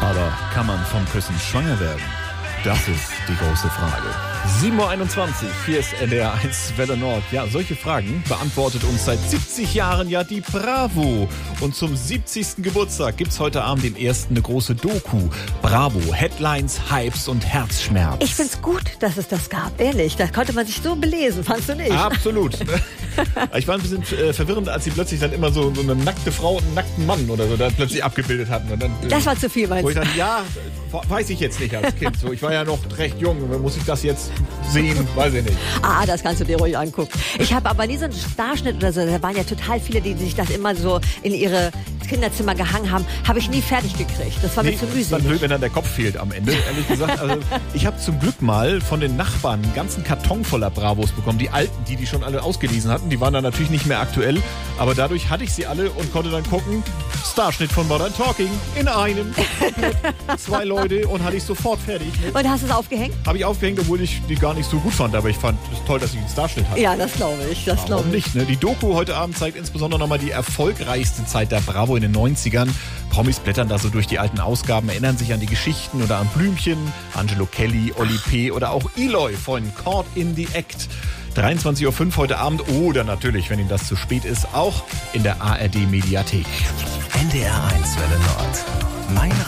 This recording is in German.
Aber kann man vom Küssen schwanger werden? Das ist die große Frage. 7.21 Uhr, hier ist NDR 1 Welle Nord. Ja, solche Fragen beantwortet uns seit 70 Jahren ja die Bravo. Und zum 70. Geburtstag gibt's heute Abend im ersten eine große Doku. Bravo, Headlines, Hypes und Herzschmerz. Ich find's gut, dass es das gab, ehrlich. Da konnte man sich so belesen, fandst du nicht? Absolut. Ich war ein bisschen verwirrend, als sie plötzlich dann immer so eine nackte Frau und einen nackten Mann oder so da plötzlich abgebildet hatten. Und dann, das war zu viel, meinst du? Wo ich dann, ja, weiß ich jetzt nicht als Kind. So, ich war ja noch recht jung. Muss ich das jetzt sehen? Weiß ich nicht. Das kannst du dir ruhig angucken. Ich habe aber nie so einen Starschnitt oder so. Da waren ja total viele, die sich das immer so in ihre Kinderzimmer gehangen haben. Habe ich nie fertig gekriegt. Das war mir zu mühselig. Ist dann blöd, wenn dann der Kopf fehlt am Ende, ehrlich gesagt. Also, ich habe zum Glück mal von den Nachbarn einen ganzen Karton voller Bravos bekommen. Die alten, die schon alle ausgelesen hatten, die waren dann natürlich nicht mehr aktuell. Aber dadurch hatte ich sie alle und konnte dann gucken, Starschnitt von Modern Talking in einem. 2 Leute und hatte ich sofort fertig. Und hast du es aufgehängt? Habe ich aufgehängt, obwohl ich die gar nicht so gut fand. Aber ich fand es toll, dass ich einen Starschnitt hatte. Ja, das glaube ich. Warum nicht? Ne? Die Doku heute Abend zeigt insbesondere nochmal die erfolgreichste Zeit der Bravo in den 90ern. Promis blättern da so durch die alten Ausgaben, erinnern sich an die Geschichten oder an Blümchen, Angelo Kelly, Oli P. oder auch Eloy von Caught in the Act. 23.05 Uhr heute Abend oder natürlich, wenn Ihnen das zu spät ist, auch in der ARD-Mediathek. NDR 1 Welle Nord. Mein